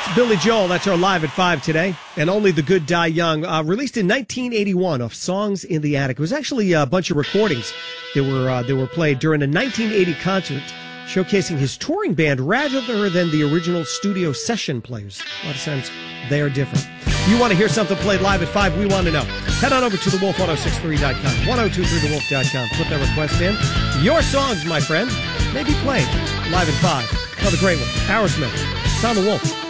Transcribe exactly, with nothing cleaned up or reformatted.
Billy Joel, that's our Live at five today. And Only the Good Die Young, uh, released in nineteen eighty-one of Songs in the Attic. It was actually a bunch of recordings that were uh, that were played during a nineteen eighty concert showcasing his touring band rather than the original studio session players. A lot of times they are different. You want to hear something played live at five? We want to know. Head on over to the wolf ten sixty-three dot com, ten twenty-three the wolf dot com. Put that request in. Your songs, my friend, may be played live at five. Another great one. Aerosmith. It's on the Wolf.